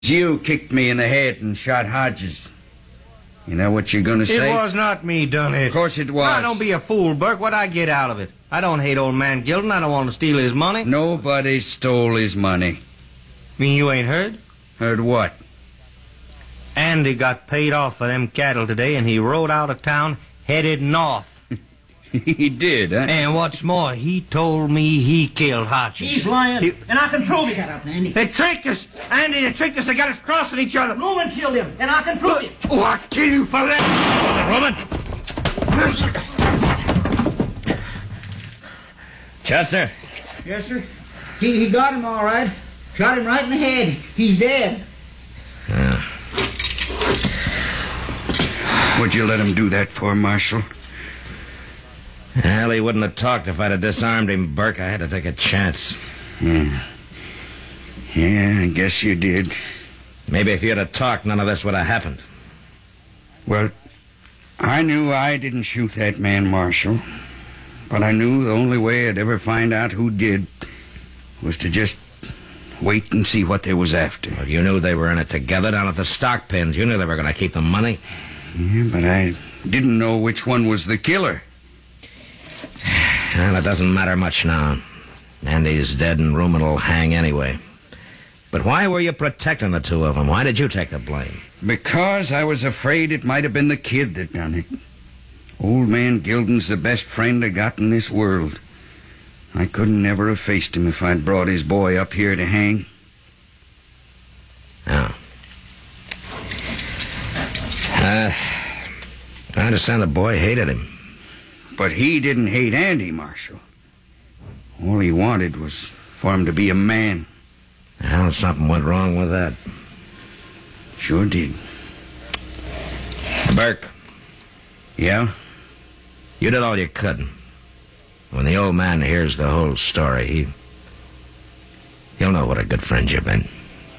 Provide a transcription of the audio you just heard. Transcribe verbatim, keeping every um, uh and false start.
You kicked me in the head and shot Hodges. You know what you're gonna say? It was not me done it. Of course it was. Now, don't be a fool, Burke. What'd I get out of it? I don't hate old man Gilden. I don't want to steal his money. Nobody stole his money. Mean you ain't heard? Heard what? Andy got paid off for them cattle today, and he rode out of town, headed north. He did, huh? And what's more, he told me he killed Hodges. He's lying, He- and I can prove it. Shut up, Andy. They tricked us. Andy, they tricked us. They got us crossing each other. Roman killed him, and I can prove it. Oh, I'll kill you for that. Roman. Chester? Yes, sir. He, he got him all right. Shot him right in the head. He's dead. Yeah. What'd you let him do that for, Marshal? Well, he wouldn't have talked if I'd have disarmed him, Burke. I had to take a chance. Hmm. Yeah, I guess you did. Maybe if you'd have talked, none of this would have happened. Well, I knew I didn't shoot that man, Marshal. But I knew the only way I'd ever find out who did was to just wait and see what they was after. Well, you knew they were in it together down at the stock pins. You knew they were going to keep the money. Yeah, but I didn't know which one was the killer. Well, it doesn't matter much now. Andy's dead and Rumen will hang anyway. But why were you protecting the two of them? Why did you take the blame? Because I was afraid it might have been the kid that done it. Old man Gilden's the best friend I got in this world. I couldn't never have faced him if I'd brought his boy up here to hang. Oh. Uh, I understand the boy hated him. But he didn't hate Andy, Marshal. All he wanted was for him to be a man. Well, something went wrong with that. Sure did. Burke, Yeah? you did all you could. When the old man hears the whole story, he... he'll know what a good friend you've been.